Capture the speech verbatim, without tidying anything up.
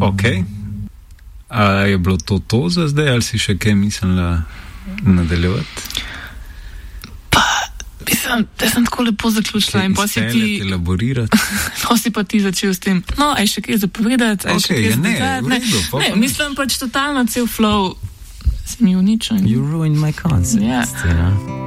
Ok. A je bilo to to za zdaj, ali si še kaj mislila nadaljevati? Pa, mislim, da sem tako lepo zaključila in pa si ti... elaborirati. No, si pa ti začel s tem, no, aj še kaj zapovedati, aj Ok, še kaj ja, ne, zapovedati. v redu, pa Ne, pa- mislim pač totalno cel flow si mi uničil. You ruined my concept, Yeah. you know?